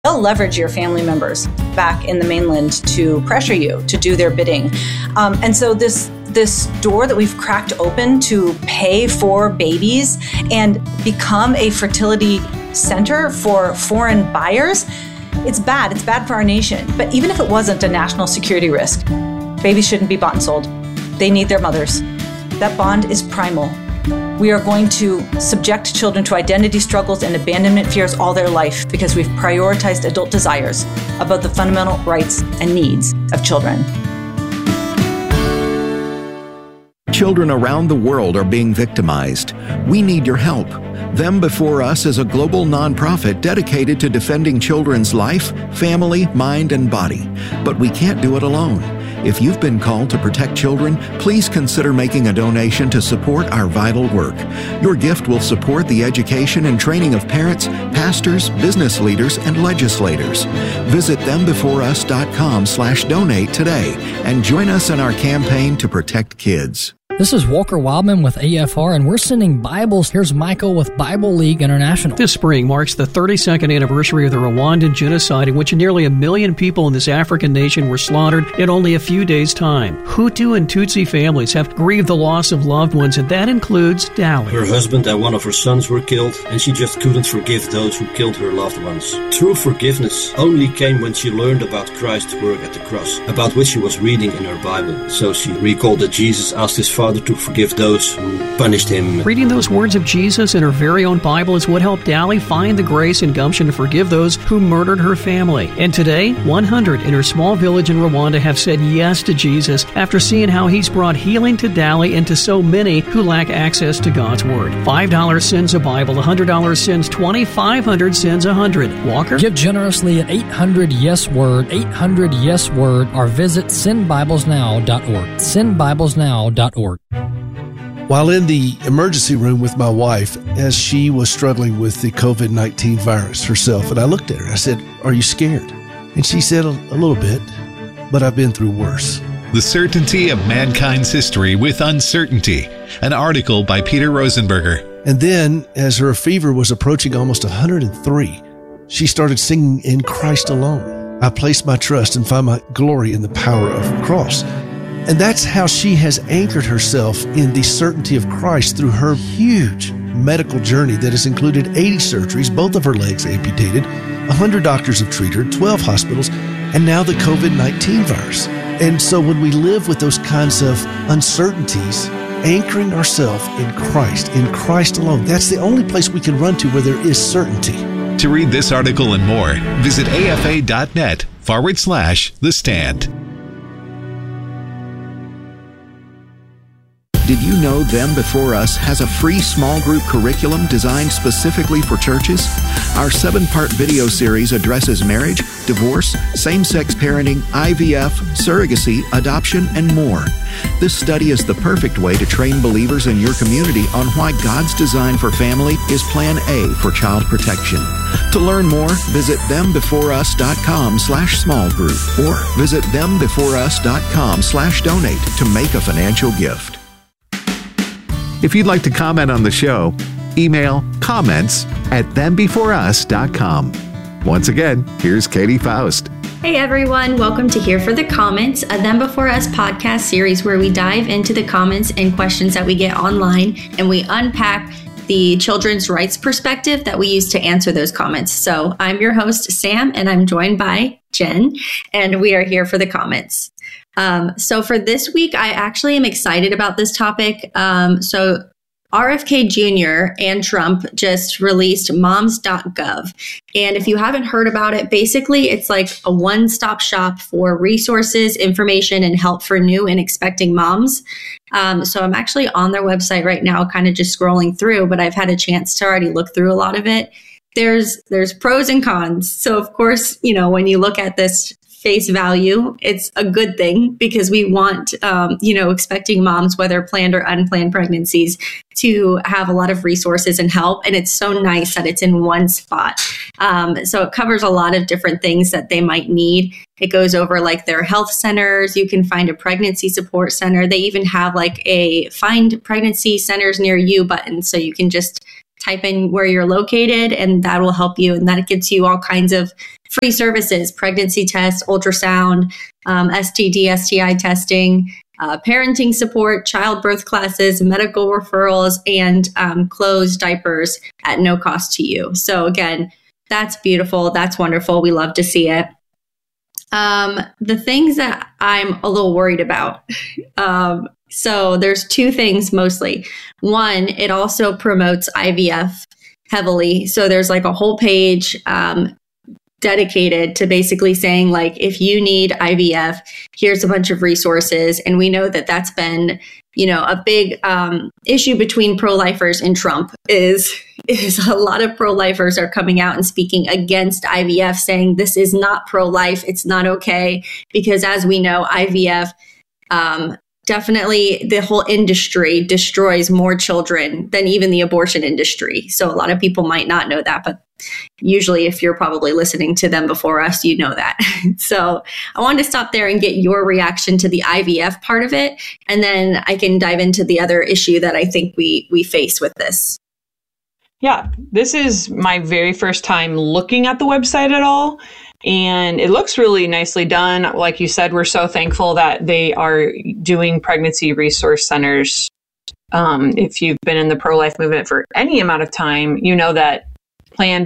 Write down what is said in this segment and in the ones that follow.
They'll leverage your family members back in the mainland to pressure you to do their bidding. And so this door that we've cracked open to pay for babies and become a fertility center for foreign buyers, it's bad. It's bad for our nation. But even if it wasn't a national security risk, babies shouldn't be bought and sold. They need their mothers. That bond is primal. We are going to subject children to identity struggles and abandonment fears all their life because we've prioritized adult desires above the fundamental rights and needs of children. Children around the world are being victimized. We need your help. Them Before Us is a global nonprofit dedicated to defending children's life, family, mind, and body. But we can't do it alone. If you've been called to protect children, please consider making a donation to support our vital work. Your gift will support the education and training of parents, pastors, business leaders, and legislators. Visit thembeforeus.com/donate today and join us in our campaign to protect kids. This is Walker Wildman with AFR, and we're sending Bibles. Here's Michael with Bible League International. This spring marks the 32nd anniversary of the Rwandan genocide, in which nearly 1 million people in this African nation were slaughtered in only a few days' time. Hutu and Tutsi families have grieved the loss of loved ones, and that includes Dali. Her husband and one of her sons were killed, and she just couldn't forgive those who killed her loved ones. True forgiveness only came when she learned about Christ's work at the cross, about which she was reading in her Bible. So she recalled that Jesus asked his Father to forgive those who punished him. Reading those words of Jesus in her very own Bible is what helped Dali find the grace and gumption to forgive those who murdered her family. And today, 100 in her small village in Rwanda have said yes to Jesus after seeing how he's brought healing to Dali and to so many who lack access to God's Word. $5 sends a Bible, $100 sends 20, $500 sends 100. Walker? Give generously at 800-YES-WORD, 800-YES-WORD, or visit sendbiblesnow.org, sendbiblesnow.org. While in the emergency room with my wife, as she was struggling with the COVID-19 virus herself, and I looked at her, I said, "Are you scared?" And she said, a little bit, but I've been through worse. The Certainty of Mankind's History with Uncertainty, an article by Peter Rosenberger. And then, as her fever was approaching almost 103, she started singing "In Christ Alone." I place my trust and find my glory in the power of the cross. And that's how she has anchored herself in the certainty of Christ through her huge medical journey that has included 80 surgeries, both of her legs amputated, 100 doctors have treated her, 12 hospitals, and now the COVID-19 virus. And so when we live with those kinds of uncertainties, anchoring ourselves in Christ alone, that's the only place we can run to where there is certainty. To read this article and more, visit afa.net/The Stand. Did you know Them Before Us has a free small group curriculum designed specifically for churches? Our 7-part video series addresses marriage, divorce, same-sex parenting, IVF, surrogacy, adoption, and more. This study is the perfect way to train believers in your community on why God's design for family is Plan A for child protection. To learn more, visit thembeforeus.com/small group or visit thembeforeus.com/donate to make a financial gift. If you'd like to comment on the show, email comments@thembeforeus.com. Once again, here's Katie Faust. Hey everyone, welcome to Here for the Comments, a Them Before Us podcast series where we dive into the comments and questions that we get online and we unpack the children's rights perspective that we use to answer those comments. So I'm your host, Sam, and I'm joined by Jen, and we are here for the comments. So for this week, I actually am excited about this topic. So RFK Jr. and Trump just released moms.gov. And if you haven't heard about it, basically it's like a one-stop shop for resources, information, and help for new and expecting moms. So I'm actually on their website right now, kind of just scrolling through, but I've had a chance to already look through a lot of it. There's pros and cons. So of course, you know, when you look at this face value, it's a good thing because we want, expecting moms, whether planned or unplanned pregnancies, to have a lot of resources and help. And it's so nice that it's in one spot. So it covers a lot of different things that they might need. It goes over like their health centers. You can find a pregnancy support center. They even have like a find pregnancy centers near you button. So you can just type in where you're located, and that will help you. And that gets you all kinds of free services, pregnancy tests, ultrasound, STD, STI testing, parenting support, childbirth classes, medical referrals, and clothes, diapers at no cost to you. So again, that's beautiful. That's wonderful. We love to see it. The things that I'm a little worried about. So there's two things mostly. One, it also promotes IVF heavily. So there's like a whole page dedicated to basically saying, like, if you need IVF, here's a bunch of resources. And we know that that's been, a big issue between pro-lifers and Trump is a lot of pro-lifers are coming out and speaking against IVF, saying this is not pro-life. It's not okay. Because as we know, IVF, definitely the whole industry destroys more children than even the abortion industry. So a lot of people might not know that, but usually if you're probably listening to them before us, you know that. So I wanted to stop there and get your reaction to the IVF part of it. And then I can dive into the other issue that I think we face with this. Yeah, this is my very first time looking at the website at all. And it looks really nicely done. Like you said, we're so thankful that they are doing pregnancy resource centers. If you've been in the pro-life movement for any amount of time, you know that Planned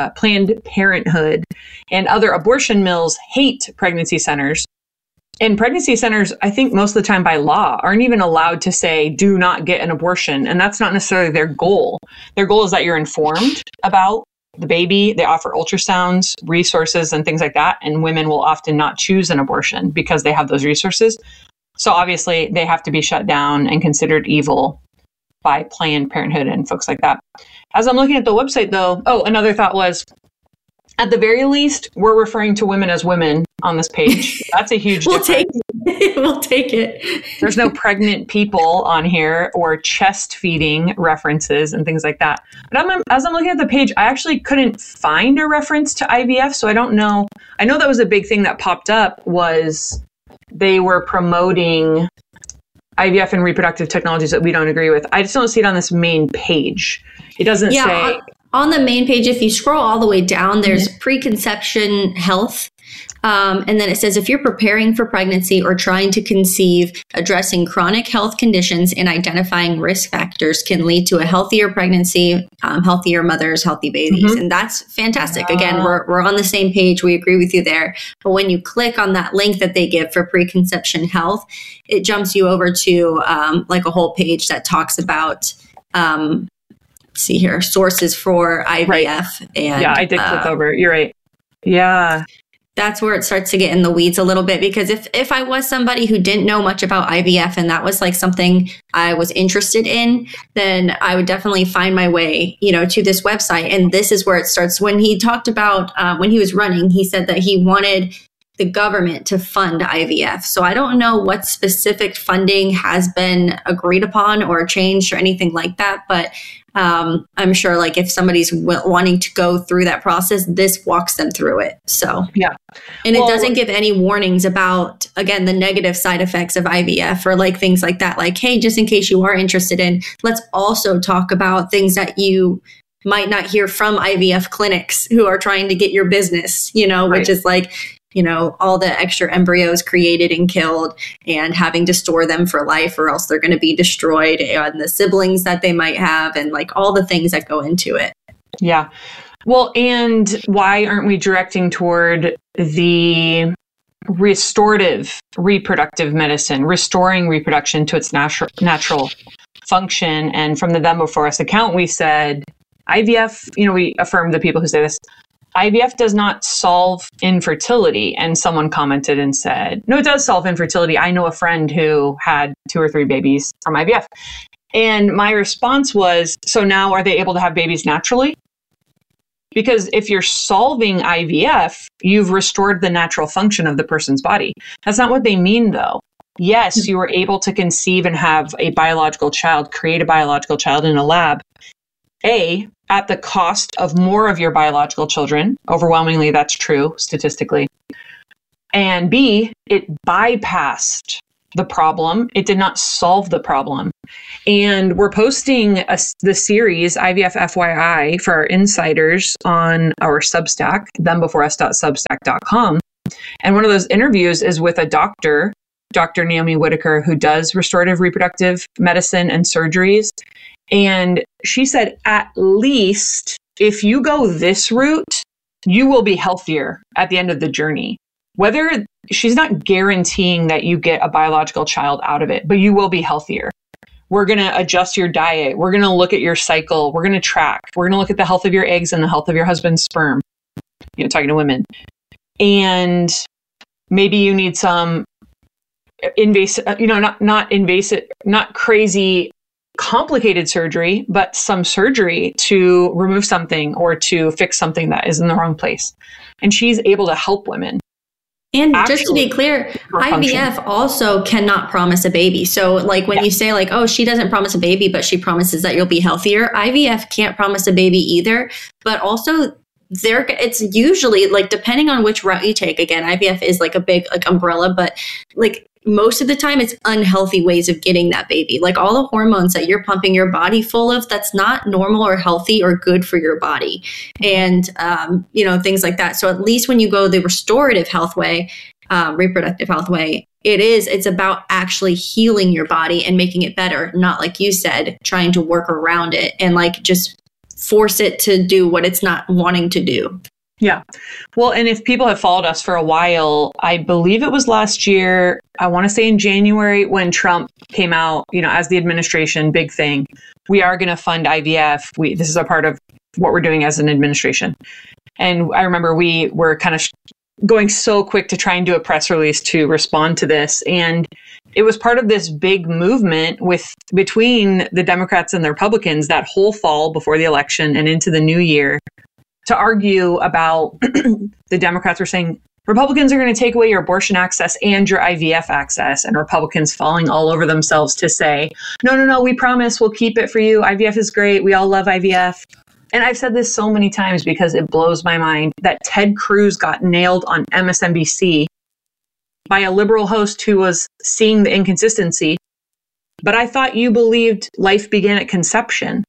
Parenthood and other abortion mills hate pregnancy centers. And pregnancy centers, I think most of the time by law, aren't even allowed to say, do not get an abortion. And that's not necessarily their goal. Their goal is that you're informed about the baby. They offer ultrasounds, resources, and things like that. And women will often not choose an abortion because they have those resources. So obviously they have to be shut down and considered evil by Planned Parenthood and folks like that. As I'm looking at the website though, another thought was, at the very least, we're referring to women as women on this page. That's a huge difference. We'll take it. There's no pregnant people on here or chest feeding references and things like that. But as I'm looking at the page, I actually couldn't find a reference to IVF. So I don't know. I know that was a big thing that popped up was they were promoting IVF and reproductive technologies that we don't agree with. I just don't see it on this main page. It doesn't say... On the main page, if you scroll all the way down, there's preconception health. And then it says, if you're preparing for pregnancy or trying to conceive, addressing chronic health conditions and identifying risk factors can lead to a healthier pregnancy, healthier mothers, healthy babies. Mm-hmm. And that's fantastic. Again, we're on the same page. We agree with you there. But when you click on that link that they give for preconception health, it jumps you over to like a whole page that talks about see here, sources for IVF. Right. And yeah, I did click over. You're right. Yeah. That's where it starts to get in the weeds a little bit, because if I was somebody who didn't know much about IVF and that was like something I was interested in, then I would definitely find my way, to this website. And this is where it starts. When he talked about, when he was running, he said that he wanted the government to fund IVF. So I don't know what specific funding has been agreed upon or changed or anything like that, but I'm sure like if somebody's wanting to go through that process, this walks them through it. So, yeah. And it doesn't give any warnings about, again, the negative side effects of IVF or like things like that. Like, hey, just in case you are interested in, let's also talk about things that you might not hear from IVF clinics who are trying to get your business, right. Which is like, all the extra embryos created and killed and having to store them for life or else they're going to be destroyed, and the siblings that they might have and like all the things that go into it. Yeah. Well, and why aren't we directing toward the restorative reproductive medicine, restoring reproduction to its natural function? And from the Them Before Us account, we said IVF, we affirmed the people who say this, IVF does not solve infertility. And someone commented and said, no, it does solve infertility. I know a friend who had 2 or 3 babies from IVF. And my response was, so now are they able to have babies naturally? Because if you're solving IVF, you've restored the natural function of the person's body. That's not what they mean, though. Yes, you were able to conceive and have a biological child, create a biological child in a lab. A, at the cost of more of your biological children. Overwhelmingly, that's true statistically. And B, it bypassed the problem. It did not solve the problem. And we're posting the series IVF FYI for our insiders on our Substack, thembeforeus.substack.com. And one of those interviews is with a doctor, Dr. Naomi Whitaker, who does restorative reproductive medicine and surgeries. And she said, at least if you go this route, you will be healthier at the end of the journey. Whether she's not guaranteeing that you get a biological child out of it, but you will be healthier. We're going to adjust your diet. We're going to look at your cycle. We're going to track. We're going to look at the health of your eggs and the health of your husband's sperm. Talking to women. And maybe you need some invasive, not invasive, not crazy complicated surgery, but some surgery to remove something or to fix something that is in the wrong place. And she's able to help women. And just to be clear, IVF also cannot promise a baby. So like when you say like, oh, she doesn't promise a baby, but she promises that you'll be healthier. IVF can't promise a baby either. But also it's usually like, depending on which route you take, again, IVF is like a big like umbrella, but like most of the time it's unhealthy ways of getting that baby. Like all the hormones that you're pumping your body full of, that's not normal or healthy or good for your body. And, things like that. So at least when you go the restorative health way, reproductive health way, it's about actually healing your body and making it better. Not like you said, trying to work around it and like just force it to do what it's not wanting to do. Yeah. Well, and if people have followed us for a while, I believe it was last year, I want to say in January, when Trump came out, as the administration, big thing, we are going to fund IVF. This is a part of what we're doing as an administration. And I remember we were kind of going so quick to try and do a press release to respond to this. And it was part of this big movement between the Democrats and the Republicans that whole fall before the election and into the new year, to argue about the Democrats were saying Republicans are going to take away your abortion access and your IVF access, and Republicans falling all over themselves to say, no, we promise we'll keep it for you. IVF is great. We all love IVF. And I've said this so many times because it blows my mind that Ted Cruz got nailed on MSNBC by a liberal host who was seeing the inconsistency. But I thought you believed life began at conception.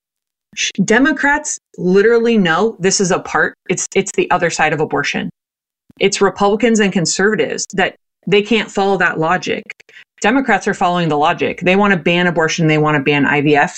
Democrats literally know this is it's the other side of abortion. It's Republicans and conservatives that they can't follow that logic. Democrats are following the logic. They want to ban abortion. They want to ban IVF.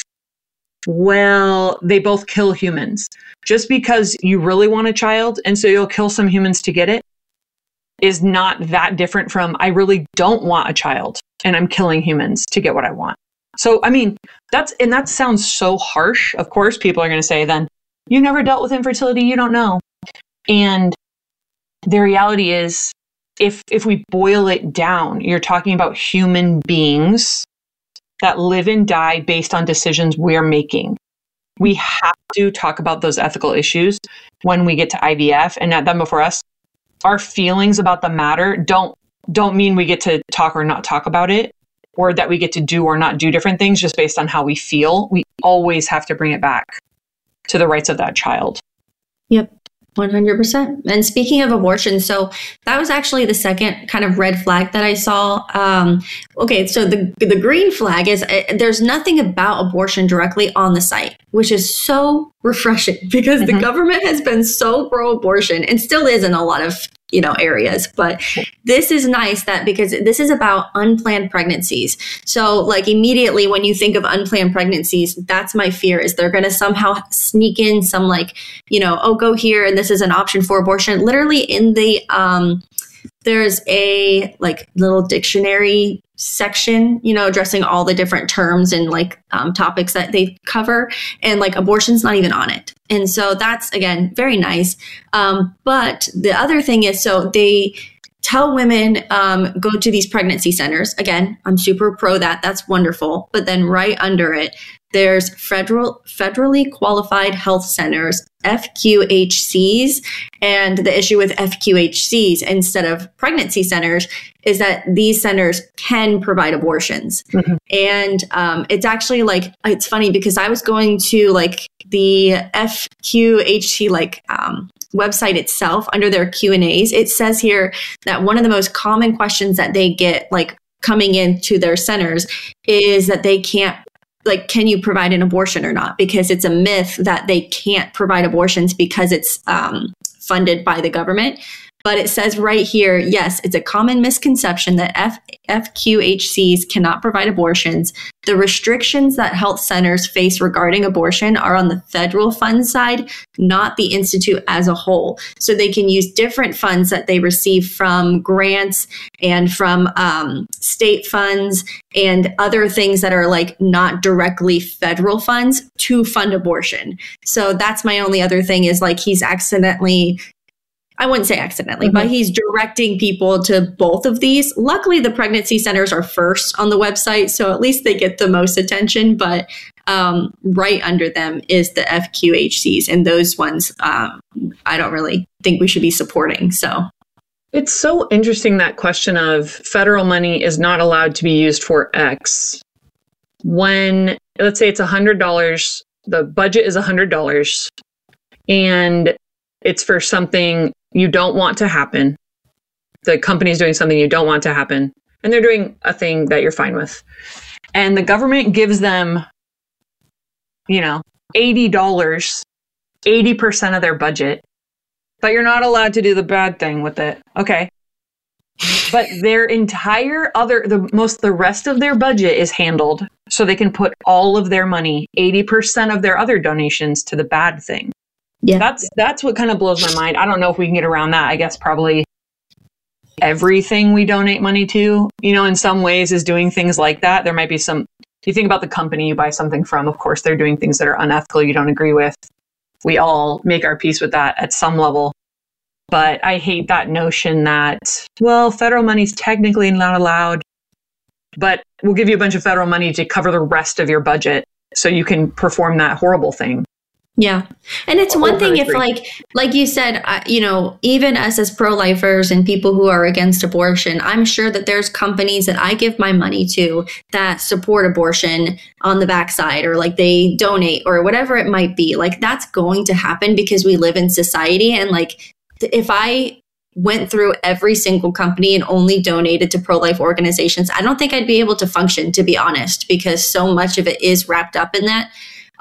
Well, they both kill humans. Just because you really want a child and so you'll kill some humans to get it is not that different from I really don't want a child and I'm killing humans to get what I want. So, I mean, that sounds so harsh. Of course, people are going to say, then you never dealt with infertility. You don't know. And the reality is, if we boil it down, you're talking about human beings that live and die based on decisions we're making. We have to talk about those ethical issues when we get to IVF. And at Them Before Us, our feelings about the matter don't mean we get to talk or not talk about it, or that we get to do or not do different things just based on how we feel. We always have to bring it back to the rights of that child. Yep, 100%. And speaking of abortion, so that was actually the second kind of red flag that I saw. Okay, so the green flag is there's nothing about abortion directly on the site, which is so refreshing because the government has been so pro-abortion and still is in a lot of areas. But this is nice because this is about unplanned pregnancies. So like immediately when you think of unplanned pregnancies, that's my fear is they're going to somehow sneak in some go here and this is an option for abortion. Literally in the, there's a little dictionary section, addressing all the different terms and topics that they cover, and abortion's not even on it. And so that's, again, very nice. But the other thing is, so they tell women, go to these pregnancy centers. Again, I'm super pro that. That's wonderful. But then right under it, there's federally qualified health centers, FQHCs. And the issue with FQHCs instead of pregnancy centers is that these centers can provide abortions. And it's actually it's funny because I was going to the FQHC website itself under their Q&As. It says here that one of the most common questions that they get coming into their centers is that they can't, like, can you provide an abortion or not? Because it's a myth that they can't provide abortions because it's funded by the government. But it says right here, yes, it's a common misconception that FQHCs cannot provide abortions. The restrictions that health centers face regarding abortion are on the federal fund side, not the institute as a whole. So they can use different funds that they receive from grants and from state funds and other things that are like not directly federal funds to fund abortion. So that's my only other thing is like he's accidentally, I wouldn't say accidentally, but he's directing people to both of these. Luckily, the pregnancy centers are first on the website, so at least they get the most attention. But right under them is the FQHCs, and those ones I don't really think we should be supporting. So it's so interesting, that question of federal money is not allowed to be used for X. When, let's say it's $100, the budget is $100, and it's for something you don't want to happen. The company's doing something you don't want to happen, and they're doing a thing that you're fine with. And the government gives them, $80, 80% of their budget, but you're not allowed to do the bad thing with it. Okay. But their entire the rest of their budget is handled so they can put all of their money, 80% of their other donations, to the bad thing. Yeah, that's what kind of blows my mind. I don't know if we can get around that. I guess probably everything we donate money to, in some ways is doing things like that. There might be some, if you think about the company you buy something from, of course, they're doing things that are unethical, you don't agree with. We all make our peace with that at some level. But I hate that notion that, well, federal money's technically not allowed, but we'll give you a bunch of federal money to cover the rest of your budget so you can perform that horrible thing. Yeah. And it's one thing if like you said, even us as pro-lifers and people who are against abortion, I'm sure that there's companies that I give my money to that support abortion on the backside, or like they donate or whatever it might be. Like that's going to happen because we live in society. And like if I went through every single company and only donated to pro-life organizations, I don't think I'd be able to function, to be honest, because so much of it is wrapped up in that.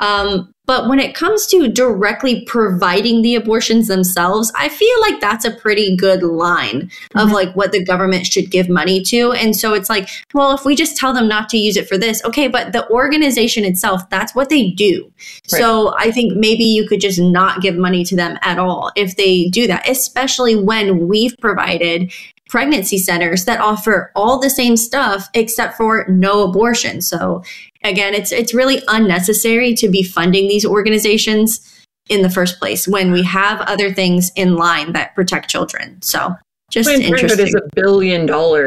But when it comes to directly providing the abortions themselves, I feel like that's a pretty good line of like what the government should give money to. And so it's like, well, if we just tell them not to use it for this, okay, but the organization itself, that's what they do. Right. So I think maybe you could just not give money to them at all if they do that, especially when we've provided pregnancy centers that offer all the same stuff except for no abortion. So again, it's really unnecessary to be funding these organizations in the first place when we have other things in line that protect children. So just interesting. Is $1 billion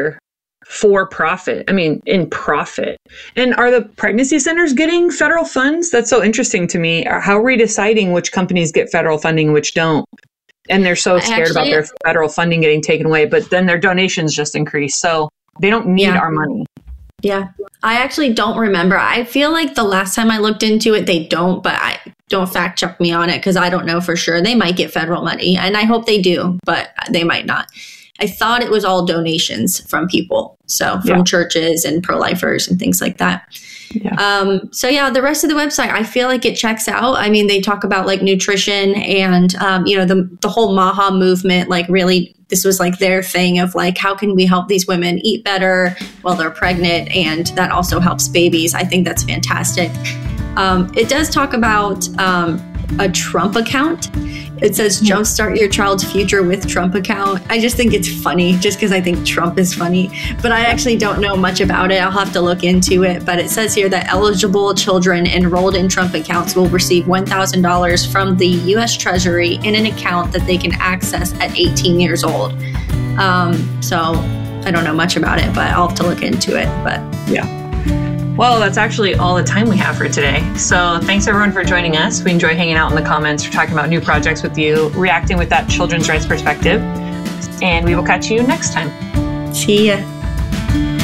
for profit. I mean, in profit. And are the pregnancy centers getting federal funds? That's so interesting to me. How are we deciding which companies get federal funding and which don't? And they're so scared about their federal funding getting taken away, but then their donations just increase. So they don't need our money. Yeah. I actually don't remember. I feel like the last time I looked into it, they don't, but I don't fact check me on it because I don't know for sure. They might get federal money, and I hope they do, but they might not. I thought it was all donations from people. So from churches and pro-lifers and things like that. Yeah. So yeah, the rest of the website, I feel like it checks out. I mean, they talk about like nutrition and, the whole MAHA movement, like really, this was like their thing of like, how can we help these women eat better while they're pregnant? And that also helps babies. I think that's fantastic. It does talk about a Trump account. It says jumpstart your child's future with Trump account. I just think it's funny just because I think Trump is funny, but I actually don't know much about it. I'll have to look into it. But it says here that eligible children enrolled in Trump accounts will receive $1,000 from the U.S. Treasury in an account that they can access at 18 years old. So I don't know much about it, but I'll have to look into it. But yeah. Well, that's actually all the time we have for today. So thanks everyone for joining us. We enjoy hanging out in the comments. We're talking about new projects with you, reacting with that children's rights perspective. And we will catch you next time. See ya.